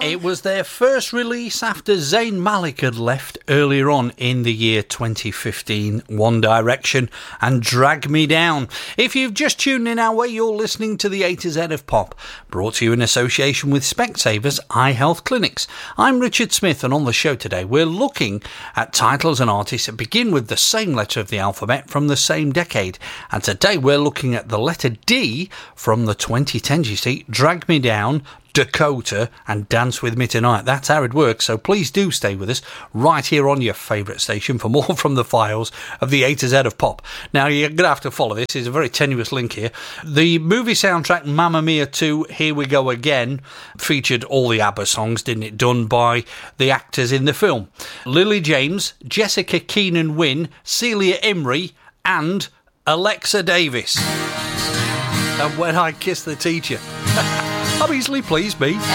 It was their first release after Zayn Malik had left earlier on in the year 2015. One Direction and Drag Me Down. If you've just tuned in our way, you're listening to the A to Z of Pop, brought to you in association with Specsavers Eye Health Clinics. I'm Richard Smith, and on the show today we're looking at titles and artists that begin with the same letter of the alphabet from the same decade. And today we're looking at the letter D from the 2010s. You see, Drag Me Down, Dakota and Dance With Me Tonight. That's how it works, so please do stay with us right here on your favourite station for more from the files of the A to Z of Pop. Now, you're going to have to follow this. There's a very tenuous link here. The movie soundtrack Mamma Mia 2, Here We Go Again, featured all the ABBA songs, didn't it? Done by the actors in the film. Lily James, Jessica Keenan-Wynn, Celia Imrie and Alexa Davis. And When I Kiss the Teacher. Obviously, please me.